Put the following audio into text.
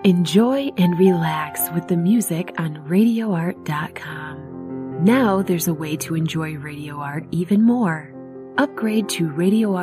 Enjoy and relax with the music on RadioArt.com. Now there's a way to enjoy Radio Art even more. Upgrade to Radio Art